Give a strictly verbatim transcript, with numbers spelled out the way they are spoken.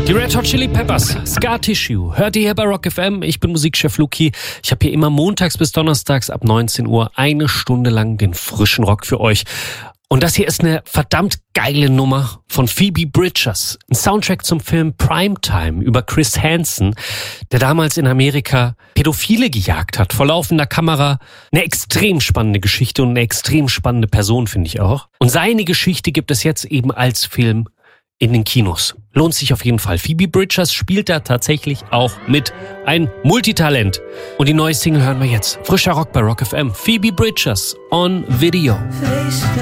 Die Red Hot Chili Peppers, Scar Tissue, hört ihr hier bei Rock F M. Ich bin Musikchef Luki. Ich habe hier immer montags bis donnerstags ab neunzehn Uhr eine Stunde lang den frischen Rock für euch. Und das hier ist eine verdammt geile Nummer von Phoebe Bridgers. Ein Soundtrack zum Film Primetime über Chris Hansen, der damals in Amerika Pädophile gejagt hat, vor laufender Kamera. Eine extrem spannende Geschichte und eine extrem spannende Person, finde ich auch. Und seine Geschichte gibt es jetzt eben als Film in den Kinos. Lohnt sich auf jeden Fall. Phoebe Bridgers spielt da tatsächlich auch mit. Ein Multitalent. Und die neue Single hören wir jetzt. Frischer Rock bei Rock F M. Phoebe Bridgers on Video.